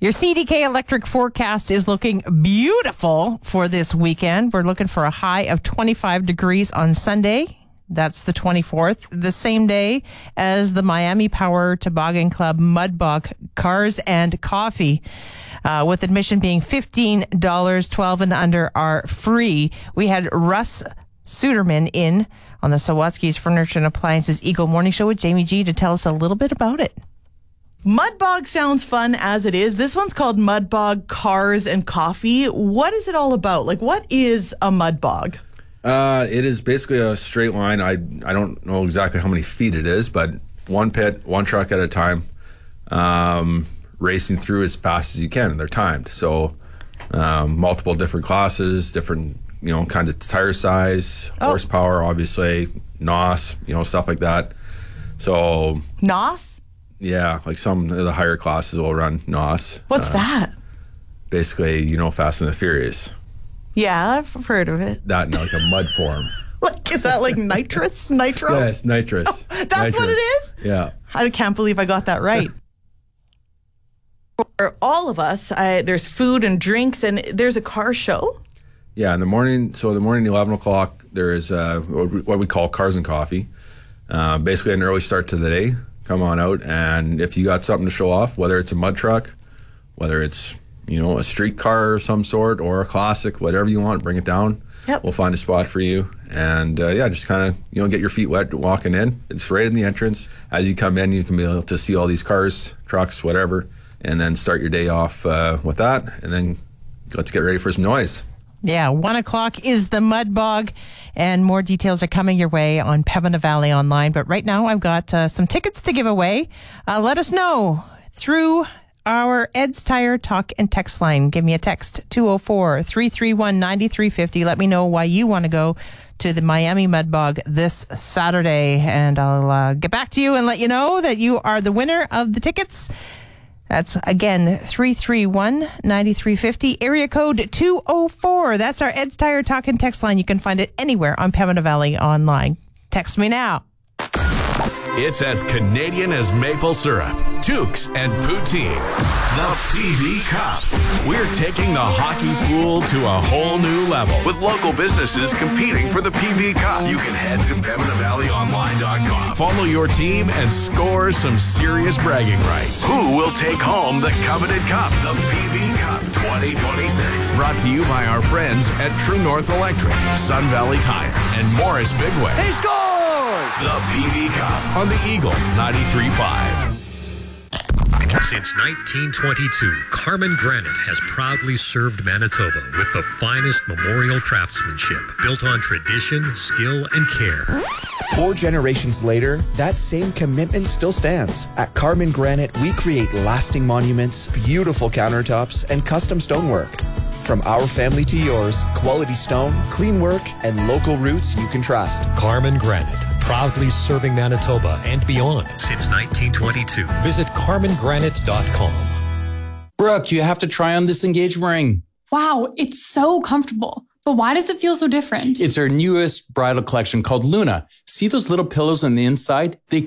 Your CDK electric forecast is looking beautiful for this weekend. We're looking for a high of 25 degrees on Sunday. That's the 24th, the same day as the Miami Power Toboggan Club Mudbog Cars and Coffee. With admission being $15, 12 and under are free. We had Russ Suderman in on the Sawatsky's Furniture and Appliances Eagle Morning Show with Jamie G to tell us a little bit about it. Mudbog sounds fun as it is. This one's called Mudbog Cars and Coffee. What is it all about? Like, what is a mudbog? It is basically a straight line. I don't know exactly how many feet it is, but one pit, one truck at a time, racing through as fast as you can. They're timed. So multiple different classes, different kinds of tire size, horsepower, obviously, NOS, stuff like that. So NOS? Yeah, like some of the higher classes will run NOS. What's that? Basically, Fast and the Furious. Yeah, I've heard of it. That in like a mud form. Is that like nitrous? Nitro? Yes, nitrous. Oh, that's what it is? Yeah. I can't believe I got that right. For all of us, there's food and drinks, and there's a car show. Yeah, in the morning, 11 o'clock, there is what we call Cars and Coffee. Basically an early start to the day. Come on out, and if you got something to show off, whether it's a mud truck, whether it's a street car of some sort or a classic, whatever you want, bring it down. Yep. We'll find a spot for you, and just kind of get your feet wet walking in. It's right in the entrance. As you come in, you can be able to see all these cars, trucks, whatever, and then start your day off with that, and then let's get ready for some noise. Yeah, 1 o'clock is the Mudbog, and more details are coming your way on Pembina Valley Online. But right now, I've got some tickets to give away. Let us know through our Ed's Tire Talk and Text line. Give me a text, 204-331-9350. Let me know why you want to go to the Miami Mudbog this Saturday, and I'll get back to you and let you know that you are the winner of the tickets. That's, again, 331-9350, area code 204. That's our Ed's Tire Talk and Text line. You can find it anywhere on Pembina Valley Online. Text me now. It's as Canadian as maple syrup, toques, and poutine. The PV Cup. We're taking the hockey pool to a whole new level with local businesses competing for the PV Cup. You can head to PembinaValleyOnline.com. Follow your team and score some serious bragging rights. Who will take home the coveted cup? The PV Cup 2026. Brought to you by our friends at True North Electric, Sun Valley Tire, and Morris Bigway. He scores! The PV Cup on the Eagle 93.5. Since 1922, Carmen Granite has proudly served Manitoba with the finest memorial craftsmanship built on tradition, skill, and care. 4 generations later, that same commitment still stands. At Carmen Granite, we create lasting monuments, beautiful countertops, and custom stonework. From our family to yours, quality stone, clean work, and local roots you can trust. Carmen Granite, proudly serving Manitoba and beyond since 1922. Visit carmengranite.com. Brooke, you have to try on this engagement ring. Wow, it's so comfortable. But why does it feel so different? It's our newest bridal collection called Luna. See those little pillows on the inside? They